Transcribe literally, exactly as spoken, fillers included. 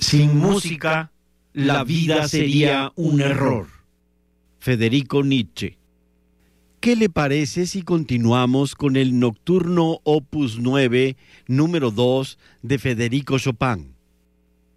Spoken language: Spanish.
Sin música, la vida sería un error. Federico Nietzsche. ¿Qué le parece si continuamos con el Nocturno Opus nueve, número dos, de Federico Chopin?